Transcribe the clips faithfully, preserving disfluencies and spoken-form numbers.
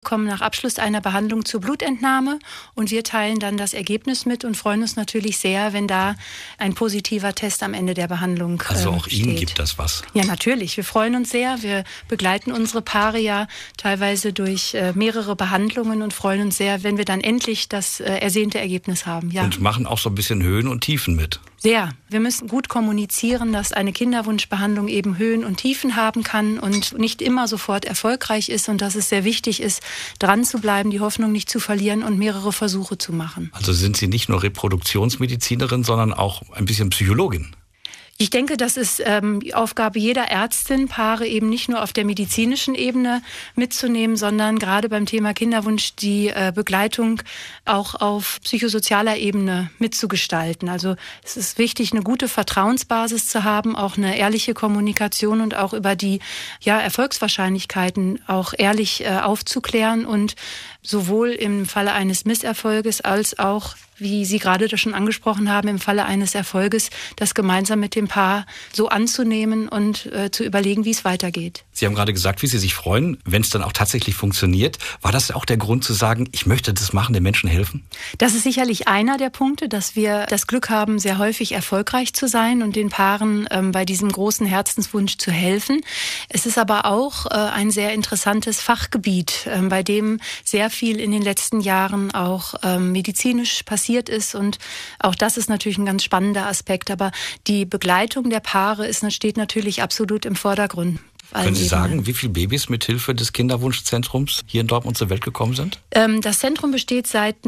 kommen nach Abschluss einer Behandlung zur Blutentnahme und wir teilen dann das Ergebnis mit und freuen uns natürlich sehr, wenn da ein positiver Test am Ende der Behandlung steht. Also auch ähm, Ihnen gibt das was? Ja, natürlich. Wir freuen uns sehr. Wir begleiten unsere Paare ja teilweise durch äh, mehrere Behandlungen und freuen uns sehr, wenn wir dann endlich das äh, ersehnte Ergebnis haben. Ja. Und machen auch so ein bisschen Höhen und Tiefen mit. Sehr. Wir müssen gut kommunizieren, dass eine Kinderwunschbehandlung eben Höhen und Tiefen haben kann und nicht immer sofort erfolgreich ist und dass es sehr wichtig ist, dran zu bleiben, die Hoffnung nicht zu verlieren und mehrere Versuche zu machen. Also sind Sie nicht nur Reproduktionsmedizinerin, sondern auch ein bisschen Psychologin? Ich denke, das ist ähm, die Aufgabe jeder Ärztin, Paare eben nicht nur auf der medizinischen Ebene mitzunehmen, sondern gerade beim Thema Kinderwunsch die äh, Begleitung auch auf psychosozialer Ebene mitzugestalten. Also es ist wichtig, eine gute Vertrauensbasis zu haben, auch eine ehrliche Kommunikation und auch über die ja, Erfolgswahrscheinlichkeiten auch ehrlich äh, aufzuklären und sowohl im Falle eines Misserfolges als auch, wie Sie gerade das schon angesprochen haben, im Falle eines Erfolges, das gemeinsam mit dem Paar so anzunehmen und äh, zu überlegen, wie es weitergeht. Sie haben gerade gesagt, wie Sie sich freuen, wenn es dann auch tatsächlich funktioniert. War das auch der Grund zu sagen, ich möchte das machen, den Menschen helfen? Das ist sicherlich einer der Punkte, dass wir das Glück haben, sehr häufig erfolgreich zu sein und den Paaren ähm, bei diesem großen Herzenswunsch zu helfen. Es ist aber auch äh, ein sehr interessantes Fachgebiet, äh, bei dem sehr viel in den letzten Jahren auch ähm, medizinisch passiert ist und auch das ist natürlich ein ganz spannender Aspekt, aber die Begleitung der Paare ist, steht natürlich absolut im Vordergrund. Können Sie sagen, wie viele Babys mit Hilfe des Kinderwunschzentrums hier in Dortmund zur Welt gekommen sind? Ähm, das Zentrum besteht seit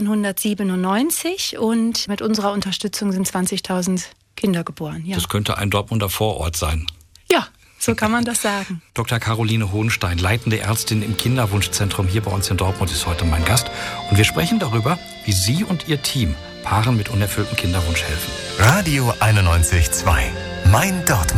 neunzehnhundertsiebenundneunzig und mit unserer Unterstützung sind zwanzigtausend Kinder geboren. Ja. Das könnte ein Dortmunder Vorort sein. Ja. So kann man das sagen. Doktor Caroline Hohenstein, leitende Ärztin im Kinderwunschzentrum hier bei uns in Dortmund, ist heute mein Gast. Und wir sprechen darüber, wie Sie und Ihr Team Paaren mit unerfülltem Kinderwunsch helfen. Radio einundneunzig Komma zwei. Mein Dortmund.